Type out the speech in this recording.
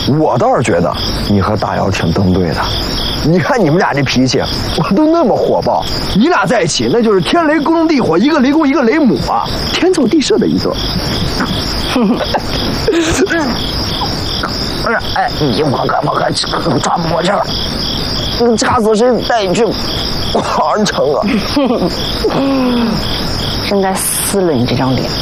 我倒是觉得你和大姚挺登对的。你看你们俩这脾气，我都那么火爆，你俩在一起那就是天雷勾动地火，一个雷公一个雷母啊，天造地设的一对。哎，我可喘不过气了，掐死谁带你去广安城啊！ 真该撕了你这张脸。